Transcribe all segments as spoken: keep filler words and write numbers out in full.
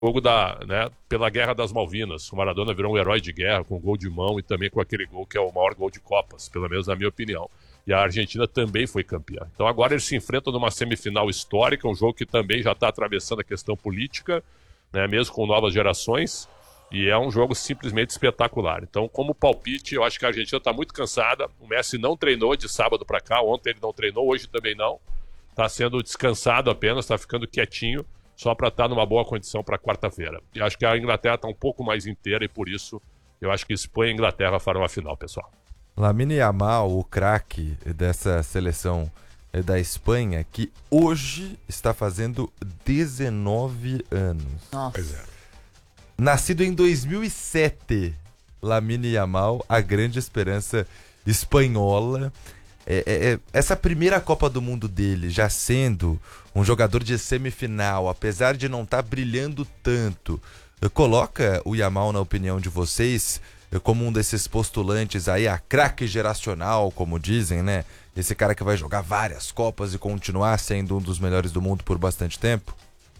jogo da, né, pela Guerra das Malvinas. O Maradona virou um herói de guerra com gol de mão e também com aquele gol que é o maior gol de Copas, pelo menos na minha opinião. E a Argentina também foi campeã. Então agora eles se enfrentam numa semifinal histórica, um jogo que também já está atravessando a questão política, né, mesmo com novas gerações, e é um jogo simplesmente espetacular. Então, como palpite, eu acho que a Argentina está muito cansada. O Messi não treinou de sábado para cá, ontem ele não treinou, hoje também não. Está sendo descansado apenas, está ficando quietinho, só para estar numa boa condição para quarta-feira. E acho que a Inglaterra está um pouco mais inteira e por isso eu acho que Espanha e Inglaterra farão a final, pessoal. Lamine Yamal, o craque dessa seleção da Espanha, que hoje está fazendo dezenove anos. Nossa. Pois é. Nascido em dois mil e sete, Lamine Yamal, a grande esperança espanhola. É, é, é, essa primeira Copa do Mundo dele, já sendo um jogador de semifinal, apesar de não estar tá brilhando tanto, coloca o Yamal, na opinião de vocês, como um desses postulantes aí a craque geracional, como dizem, né? Esse cara que vai jogar várias Copas e continuar sendo um dos melhores do mundo por bastante tempo?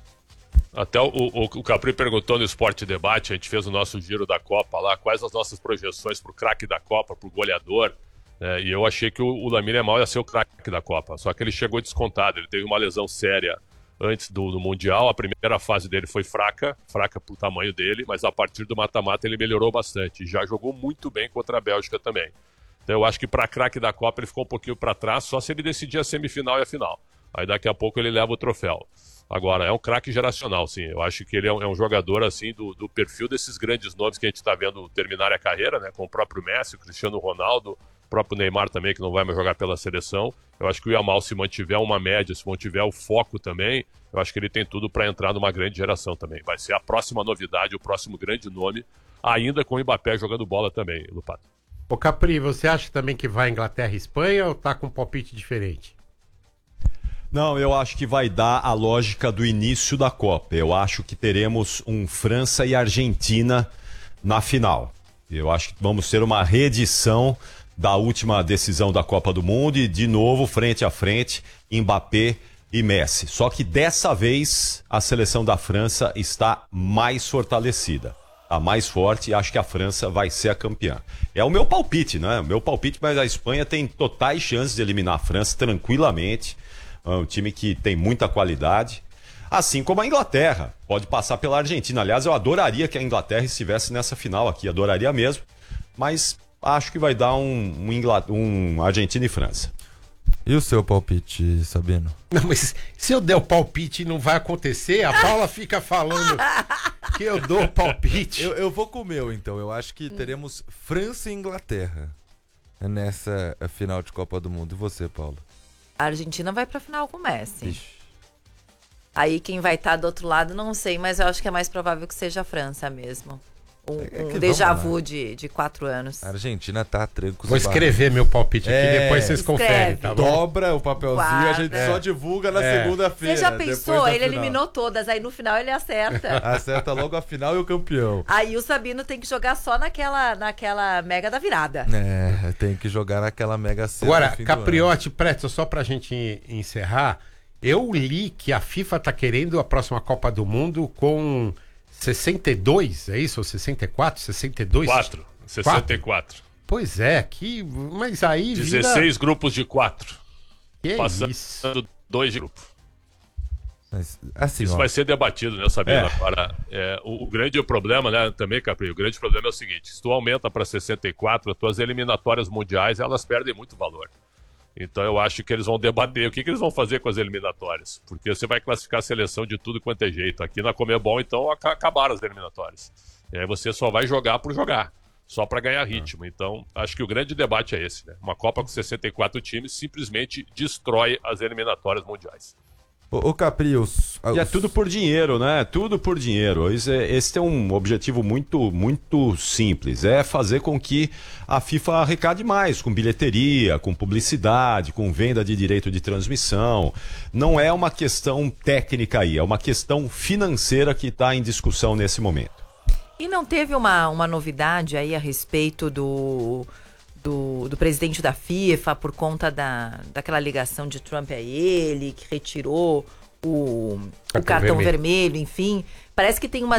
Até o, o, o Capri perguntou no Esporte Debate, a gente fez o nosso giro da Copa lá, quais as nossas projeções pro craque da Copa, pro goleador. É, e eu achei que o, o Lamine Yamal ia ser o craque da Copa, só que ele chegou descontado, ele teve uma lesão séria antes do, do Mundial, a primeira fase dele foi fraca, fraca pro tamanho dele, mas a partir do mata-mata ele melhorou bastante, e já jogou muito bem contra a Bélgica também. Então eu acho que para craque da Copa ele ficou um pouquinho para trás, só se ele decidir a semifinal e a final, aí daqui a pouco ele leva o troféu. Agora, é um craque geracional, sim, eu acho que ele é um, é um jogador assim do, do perfil desses grandes nomes que a gente está vendo terminar a carreira, né, com o próprio Messi, o Cristiano Ronaldo, o próprio Neymar também, que não vai mais jogar pela seleção. Eu acho que o Yamal, se mantiver uma média, se mantiver o foco também, eu acho que ele tem tudo para entrar numa grande geração também. Vai ser a próxima novidade, o próximo grande nome, ainda com o Mbappé jogando bola também, Lupato. Ô Capri, você acha também que vai Inglaterra e Espanha ou tá com um palpite diferente? Não, eu acho que vai dar a lógica do início da Copa. Eu acho que teremos um França e Argentina na final. Eu acho que vamos ter uma reedição da última decisão da Copa do Mundo e, de novo, frente a frente, Mbappé e Messi. Só que dessa vez a seleção da França está mais fortalecida, está mais forte e acho que a França vai ser a campeã. É o meu palpite, né? O meu palpite, mas a Espanha tem totais chances de eliminar a França tranquilamente. É um time que tem muita qualidade. Assim como a Inglaterra, pode passar pela Argentina. Aliás, eu adoraria que a Inglaterra estivesse nessa final aqui, adoraria mesmo, mas acho que vai dar um, um, Ingl... um Argentina e França. E o seu palpite, Sabino? Não, mas se eu der o palpite não vai acontecer, a Paula fica falando que eu dou o palpite. Eu, eu vou com o meu, então. Eu acho que teremos França e Inglaterra nessa final de Copa do Mundo. E você, Paulo? A Argentina vai pra final com o Messi. Ixi. Aí quem vai estar do outro lado, não sei, mas eu acho que é mais provável que seja a França mesmo. Um, É um que déjà vamos lá. vu de, de quatro anos. A Argentina tá a trancos Vou e escrever meu palpite aqui, É, depois vocês escreve. conferem, tá bom? dobra o papelzinho, a gente Guarda. só divulga na É. segunda-feira. Você já depois pensou? da Ele final. eliminou todas, aí no final ele acerta. Acerta logo a final e o campeão. Aí o Sabino tem que jogar só naquela, naquela mega da virada. É, tem que jogar naquela mega cena. Agora, no fim do ano. Capriotti, Preto, só pra gente encerrar, eu li que a FIFA tá querendo a próxima Copa do Mundo com sessenta e dois, é isso? Ou sessenta e quatro? sessenta e dois? quatro, sessenta e quatro. Pois é, que, mas aí vira... dezesseis grupos de quatro, Que passando isso? dois de grupo. Mas, assim, Isso ó, vai ser debatido, né, Sabino? É. Agora, é, o, o grande problema, né, também, Capri, o grande problema é o seguinte, se tu aumenta para sessenta e quatro, as tuas eliminatórias mundiais, elas perdem muito valor. Então eu acho que eles vão debater o que, que eles vão fazer com as eliminatórias. Porque você vai classificar a seleção de tudo quanto é jeito. Aqui na Conmebol, então, ac- acabaram as eliminatórias. E aí você só vai jogar por jogar, só para ganhar ritmo. Então, acho que o grande debate é esse, né? Uma Copa com sessenta e quatro times simplesmente destrói as eliminatórias mundiais. o, o Capri, os, E é os- tudo por dinheiro, né? Tudo por dinheiro. Esse, é- esse tem um objetivo muito, muito simples. É fazer com que a FIFA arrecade mais com bilheteria, com publicidade, com venda de direito de transmissão. Não é uma questão técnica aí, é uma questão financeira que está em discussão nesse momento. E não teve uma, uma novidade aí a respeito do, do, do presidente da FIFA por conta da, daquela ligação de Trump a ele, que retirou o, o Cartão cartão vermelho. vermelho, enfim. Parece que tem umas